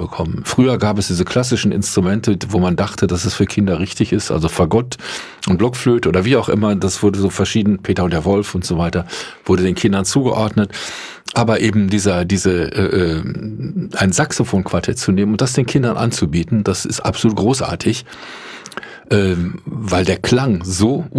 bekommen. Früher gab es diese klassischen Instrumente, wo man dachte, dass es für Kinder richtig ist, also Fagott und Blockflöte oder wie auch immer, das wurde so verschieden, Peter und der Wolf und so weiter, wurde den Kindern zugeordnet. Aber eben ein Saxophonquartett zu nehmen und das den Kindern anzubieten, das ist absolut großartig, weil der Klang so